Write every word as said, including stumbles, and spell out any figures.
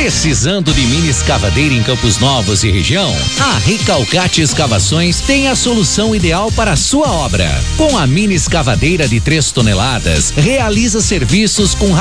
Precisando de mini escavadeira em Campos Novos e região? A Recalcate Escavações tem a solução ideal para a sua obra. Com a mini escavadeira de três toneladas, realiza serviços com